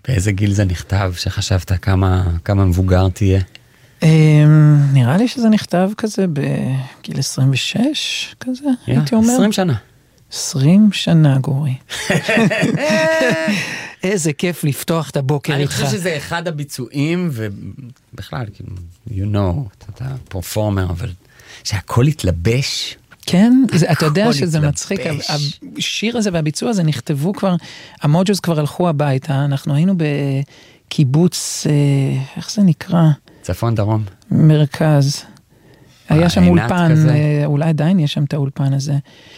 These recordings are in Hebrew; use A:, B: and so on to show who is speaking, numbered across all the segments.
A: באיזה גיל זה נכתב, שחשבת כמה מבוגר תהיה?
B: נראה לי שזה נכתב כזה בגיל 26, כזה, הייתי אומר.
A: 20 שנה.
B: 20 שנה, גורי. איזה כיף לפתוח את הבוקר איתך.
A: אני חושב שזה אחד הביצועים, ובכלל, you know, אתה פרפורמר, אבל שהכל התלבש.
B: כן, אתה יודע שזה מצחיק, השיר הזה והביצוע הזה נכתבו כבר, המוג'וס כבר הלכו הביתה, אנחנו היינו בקיבוץ, איך זה נקרא?
A: צפון דרום.
B: מרכז. היה שם אולפן, אולי עדיין יש שם את האולפן הזה.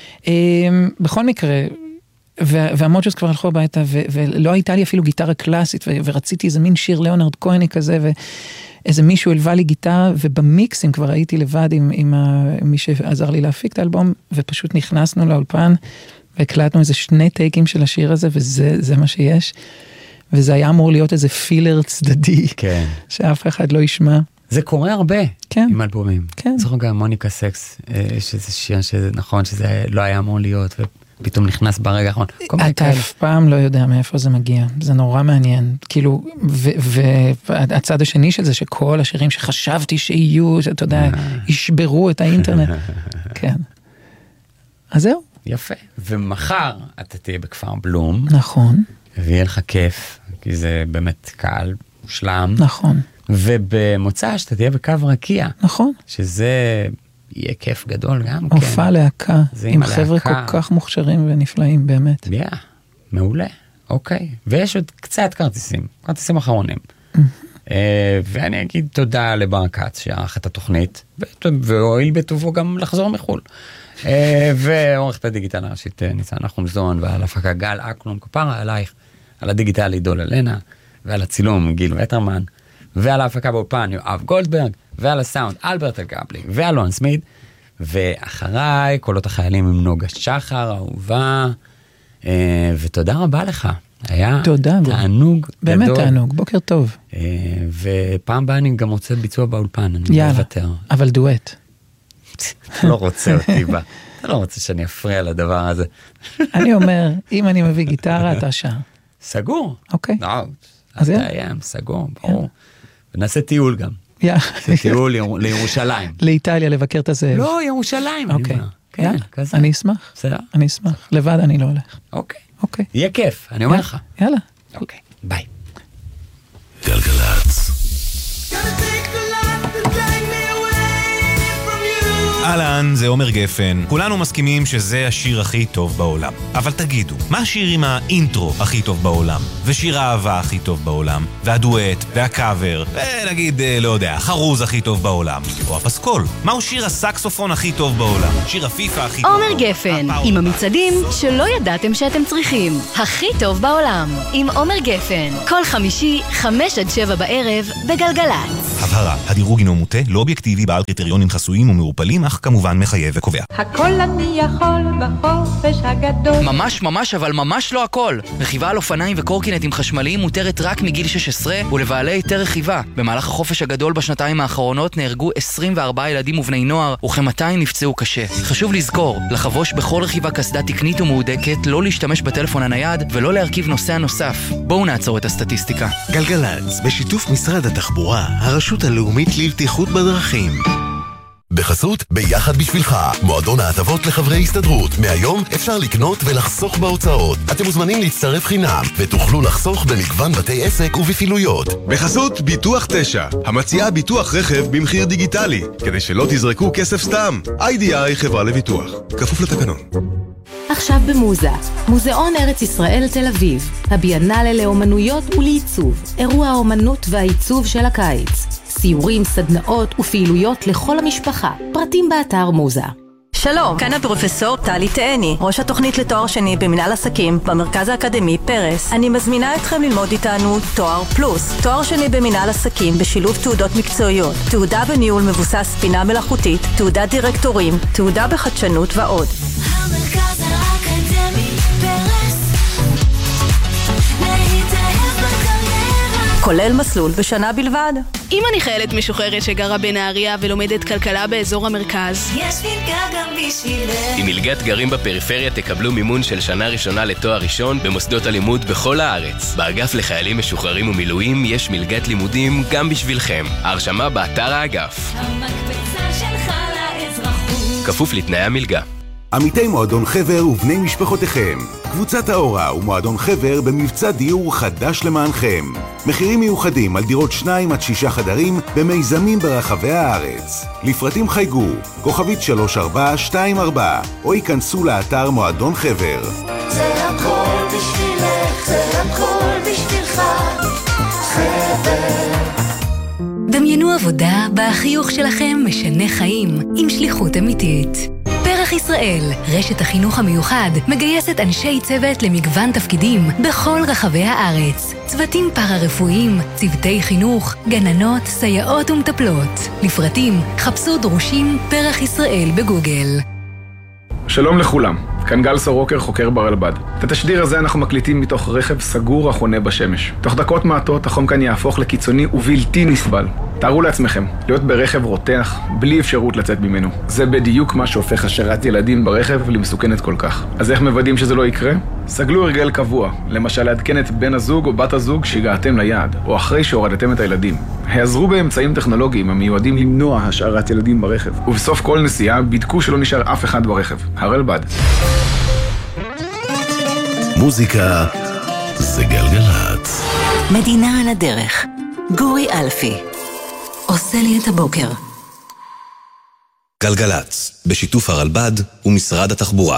B: בכל מקרה, והמוג'וס כבר הלכו הביתה, ולא הייתה לי אפילו גיטרה קלאסית, ורציתי איזה מין שיר ליאונרד כהני כזה, ואיזה מישהו הלווה לי גיטרה, ובמיקסים כבר הייתי לבד עם מי שעזר לי להפיק את האלבום, ופשוט נכנסנו לאולפן, והקלטנו איזה 2 טייקים של השיר הזה, וזה מה שיש. וזה היה אמור להיות איזה פילר צדדי, כן. שאף אחד לא ישמע.
A: זה קורה הרבה,
B: כן.
A: עם אלבומים.
B: כן.
A: זוכר גם מוניקה סקס, שזה שיר שנכון, שזה לא היה אמור להיות, ופתאום נכנס ברגע האחרון.
B: אתה אף פעם לא יודע מאיפה זה מגיע, זה נורא מעניין. כאילו, והצד השני של זה, שכל השירים שחשבתי שיהיו, אתה יודע, ישברו את האינטרנט. כן. אז זהו.
A: יפה. ומחר אתה תהיה בכפר בלום.
B: נכון.
A: ויהיה לך כיף, כי זה באמת קהל מושלם.
B: נכון.
A: ובמוצא שאתה תהיה בקו רקיע.
B: נכון.
A: שזה יהיה כיף גדול גם.
B: הופעה להקה, עם חבר'ה כל כך מוכשרים ונפלאים, באמת.
A: מעולה, אוקיי. ויש עוד קצת כרטיסים אחרונים. ואני אגיד תודה לברקת שערך את התוכנית, והואיל בטובו גם לחזור מחול. ועורכת הדיגיטל הראשית ניצן נחומזון, ועל הפקה גל אקלום, כפרה עלייך, על הדיגיטל עידו ללנה, ועל הצילום גיל וטרמן, ועל ההפקה באופן יואב גולדברג, ועל הסאונד אלברט הגבלי, ואלון סמיד, ואחריי קולות החיילים עם נוגה שחר, אהובה, ותודה רבה לך. היה תענוג גדול.
B: באמת תענוג, בוקר טוב.
A: ופעם באה אני גם רוצה ביצוע באולפן, אני מוותר.
B: אבל דואט.
A: אתה לא רוצה אותי בה. אתה לא רוצה שאני אפריע לדבר הזה.
B: אני אומר, אם אני מביא גיטרה, אתה שר.
A: סגור.
B: אוקיי.
A: לא, אז אתה ים, סגור, ברור. ונעשה טיול גם. טיול לירושלים.
B: לאיטליה, לבקר את הזאב.
A: לא, ירושלים.
B: אוקיי. אני אשמח.
A: בסדר.
B: אני אשמח. לבד אני לא הולך.
A: אוקיי. יהיה כיף, אני אומר לך.
B: יאללה.
A: אוקיי, ביי.
C: גלגלצ. אהלן, זה עומר גפן. כולנו מסכימים שזה השיר הכי טוב בעולם. אבל תגידו, מה השיר עם האינטרו הכי טוב בעולם? ושיר האהבה הכי טוב בעולם? והדואט, והקאבר, ונגיד, לא יודע, חרוז הכי טוב בעולם? או הפסקול? מהו שיר הסקסופון הכי טוב בעולם? שיר הפיפה הכי טוב בעולם?
D: עומר גפן, עם המצעדים שלא ידעתם שאתם צריכים. הכי טוב בעולם, עם עומר גפן. כל חמישי, 5-7 בערב, בגלגלצ.
C: הבהרה, הדירוג הינו מוטה, לא אובייקטיבי, בעל קריטריונים חסויים ומעורפלים, אך כמובן מחייב וקובע.
E: הכל אני יכול בחופש הגדול.
F: ממש, אבל ממש לא הכל. רכיבה על אופניים וקורקינטים חשמליים מותרת רק מגיל 16 ולבעלי היתר רכיבה. במהלך החופש הגדול בשנתיים האחרונות נהרגו 24 ילדים ובני נוער, וכ200 נפצעו קשה. חשוב לזכור, לחבוש בכל רכיבה קסדה תקנית ומהודקת, לא להשתמש בטלפון הנייד ולא להרכיב נוסע נוסף. בואו נעצור את הסטטיסטיקה.
G: גלגלצ, בשיתוף משרד התחבורה, הרשות הלאומית לבטיחות בדרכים.
H: בחסות ביחד בשבילך, מועדון ההטבות לחברי הסתדרות. מהיום אפשר לקנות ולחסוך בהוצאות. אתם מוזמנים להצטרף חינם ותוכלו לחסוך במגוון בתי עסק ובפעילויות.
I: בחסות ביטוח 9, המציעה ביטוח רכב במחיר דיגיטלי, כדי שלא תזרקו כסף סתם. IDI חברה לביטוח, כפוף לתקנון.
J: עכשיו במוזה, מוזיאון ארץ ישראל תל אביב, הביאנלה לאומנויות ולעיצוב, אירוע האומנות והעיצוב של הקיץ. סיורים, סדנאות ופעילויות לכל המשפחה. פרטים באתר מוזה.
K: שלום, כאן הפרופסור טלי תאני, ראש התוכנית לתואר שני במנהל עסקים במרכז האקדמי פרס. אני מזמינה אתכם ללמוד איתנו תואר פלוס, תואר שני במנהל עסקים בשילוב תעודות מקצועיות, תעודה בניהול מבוסס בינה מלאכותית, תעודת דירקטורים, תעודה בחדשנות ועוד.
L: המרכז האקדמי פרס, להתאהב בקריירה,
K: כולל מסלול בשנה בלבד.
M: אם אני חיילת משוחררת שגרה בנהריה ולומדת כלכלה באזור המרכז,
L: יש מלגה גם בשבילך.
N: עם מלגת גרים בפריפריה תקבלו מימון של שנה ראשונה לתואר ראשון במוסדות הלימוד בכל הארץ. באגף לחיילים משוחררים ומילואים יש מלגת לימודים גם בשבילכם. ההרשמה באתר האגף.
L: המקפצה שלך לאזרחות.
N: כפוף לתנאי המלגה.
O: עמיתי מועדון חבר ובני משפחותיכם. קבוצת האורה ומועדון חבר במבצע דיור חדש למענכם. מחירים מיוחדים על דירות 2 עד 6 חדרים במיזמים ברחבי הארץ. לפרטים חייגו, כוכבית 3424, או ייכנסו לאתר מועדון חבר.
L: זה הכל בשבילך, זה הכל בשבילך, חבר.
D: דמיינו עבודה בה החיוך שלכם משנה חיים עם שליחות אמיתית. פרח ישראל, רשת החינוך המיוחד, מגייסת אנשי צוות למגוון תפקידים בכל רחבי הארץ. צוותים פארה-רפואיים, צוותי חינוך, גננות, סייעות ומטפלות. לפרטים, חפשו דרושים פרח ישראל בגוגל.
P: שלום לכולם, כאן גל סורוקר, חוקר ברלב"ד. את התשדיר הזה אנחנו מקליטים מתוך רכב סגור החונה בשמש. תוך דקות מעטות החום כאן יהפוך לקיצוני ובלתי נסבל. תארו לעצמכם, להיות ברכב רותח, בלי אפשרות לצאת ממנו. זה בדיוק מה שהופך השארת ילדים ברכב למסוכנת כל כך. אז איך מוודאים שזה לא יקרה? סגלו הרגל קבוע, למשל לעדכן את בן הזוג או בת הזוג שהגעתם ליעד, או אחרי שהורדתם את הילדים. העזרו באמצעים טכנולוגיים המיועדים למנוע השארת ילדים ברכב. ובסוף כל נסיעה בדקו שלא נשאר אף אחד ברכב. הרלב"ד.
G: מוזיקה זה גלגלצ.
K: מדינה על הדרך. גורי אלפי. עושה לי את הבוקר.
C: גלגלצ, בשיתוף הרלב"ד ומשרד התחבורה.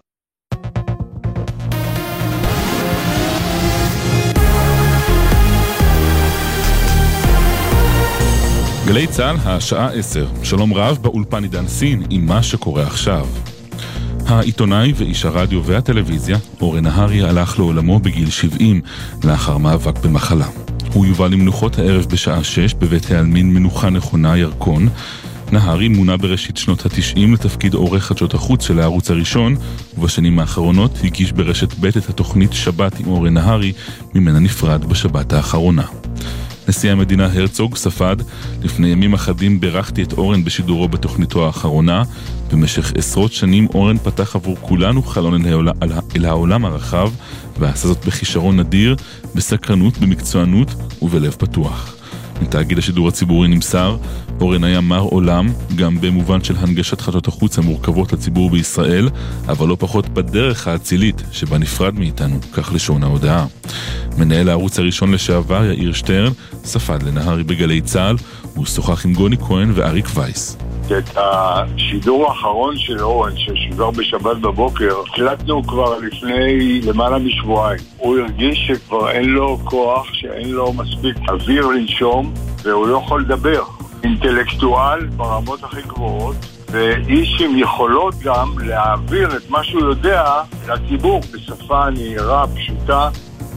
Q: גלי צהל, השעה 10. שלום רב באולפן עידן סין עם מה שקורה עכשיו. העיתונאי ואיש הרדיו והטלוויזיה, אורן נהרי, הלך לעולמו בגיל 70 לאחר מאבק במחלה. הוא יובא למנוחות הערב בשעה 6 בבית העלמין מנוחה נכונה ירקון. נהרי מונה בראשית שנות ה-90 לתפקיד עורך חדשות החוץ של הערוץ הראשון, ובשנים האחרונות הגיש ברשת ב' את התוכנית שבת עם אורן נהרי, ממנה נפרד בשבת האחרונה. נשיא המדינה הרצוג ספד, לפני ימים אחדים ברכתי את אורן בשידורו בתוכניתו האחרונה. במשך עשרות שנים אורן פתח עבור כולנו חלון אל העולם הרחב, ועשה זאת בכישרון נדיר, בסקרנות, במקצוענות ובלב פתוח. מתאגיד השידור הציבורי נמסר, אורן היה מר עולם, גם במובן של הנגשת חדשות החוץ המורכבות לציבור בישראל, אבל לא פחות בדרך האצילית שבה נפרד מאיתנו, כך לשון ההודעה. מנהל הערוץ הראשון לשעבר, יאיר שטרן, ספד לנהרי בגלי צהל, הוא שוחח עם גוני כהן ואריק וייס.
R: את השידור האחרון של אורן, ששודר בשבת בבוקר, החלטנו כבר לפני למעלה משבועיים. הוא הרגיש שכבר אין לו כוח, שאין לו מספיק אוויר לנשום, והוא לא יכול לדבר. אינטלקטואל ברמות הכי גבוהות, ואיש עם יכולות גם להעביר את מה שהוא יודע לציבור בשפה נהירה, פשוטה.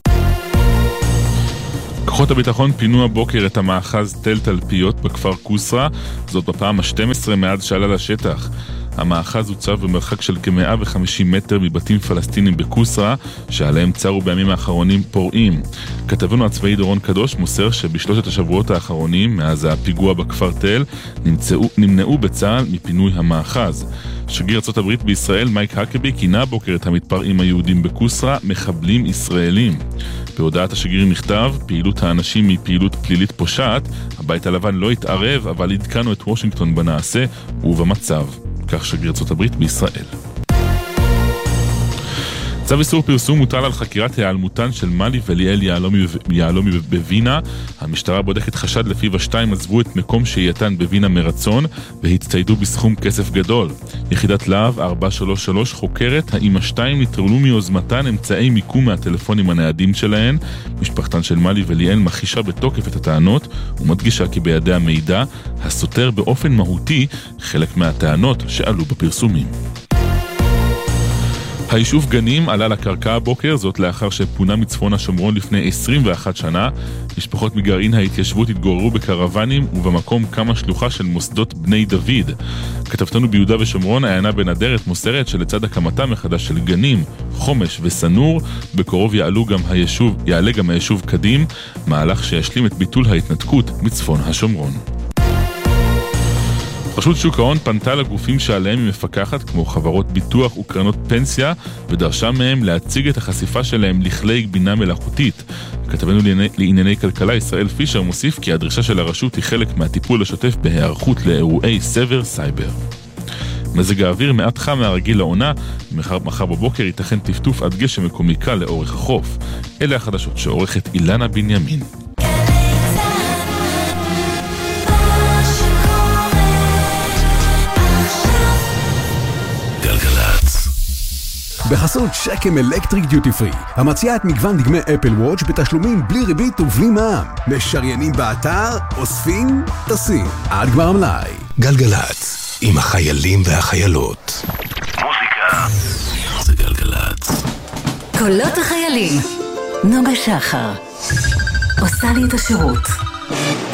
Q: כוחות הביטחון פינו הבוקר את המאחז תל תלפיות בכפר קוסרה, זאת בפעם ה-12 מאז שעלה לשטח. המאחז הוצב במרחק של כ-150 מטר מבתים פלסטינים בקוסרה, שעליהם צרו בימים האחרונים פורעים. כתבנו הצבאי דורון קדוש מוסר שבשלושת השבועות האחרונים, מאז הפיגוע בכפר תל, נמנעו בצה"ל מפינוי המאחז. שגריר ארצות הברית בישראל מייק הקבי כינה בוקר את המתפרעים היהודים בקוסרה מחבלים ישראלים. בהודעת השגריר נכתב, פעילות האנשים היא פעילות פלילית פושעת, הבית הלבן לא התערב, אבל עדכנו את וושינגטון בנעשה ובמצב. כך שגריר ארצות הברית בישראל. צו איסור פרסום מוטל על חקירת העלמותן של מלי וליאל יהלומי בווינה. המשטרה בודקת חשד לפיו השתיים עזבו את מקום שהייתן בווינה מרצון והצטיידו בסכום כסף גדול. יחידת להב 433 חוקרת האם השתיים נטרלו מיוזמתן אמצעי מיקום מהטלפונים הניידים שלהן. משפחתן של מלי וליאל מכחישה בתוקף את הטענות ומדגישה כי בידי המידע הסותר באופן מהותי חלק מהטענות שעלו בפרסומים. היישוב גנים עלה לקרקע הבוקר, זאת לאחר שפונה מצפון השומרון לפני 21 שנה. משפחות מגרעין ההתיישבות התגוררו בקרוונים ובמקום קמה שלוחה של מוסדות בני דוד. כתבתנו ביהודה ושומרון, עיינה בן אדרת, מוסרת שלצד הקמתה מחדש של גנים, חומש וסנור, בקרוב יעלה גם היישוב קדים, מהלך שישלים את ביטול ההתנתקות מצפון השומרון. רשות שוק ההון פנתה לגופים שעליהם היא מפקחת, כמו חברות ביטוח וקרנות פנסיה, ודרשה מהם להציג את החשיפה שלהם לכלי בינה מלאכותית. כתבנו לענייני כלכלה ישראל פישר מוסיף כי הדרישה של הרשות היא חלק מהטיפול השוטף בהיערכות לאירועי סבר סייבר. מזג האוויר מעט חם מהרגיל לעונה, מחר בבוקר ייתכן טפטוף עד גשם מקומי קל לאורך החוף. אלה החדשות שעורכת אילנה בנימין.
S: בחסות שקם אלקטריק דיוטי פרי, המציעה את מגוון דגמי אפל וואץ' בתשלומים בלי ריבית ובלי מע"מ. משריינים באתר, אוספים, טסים. עד גמר המלאי.
G: גלגלץ, עם החיילים והחיילות. מוזיקה זה גלגלץ.
D: קולות החיילים. נוגה שחר עושה לי את השירות.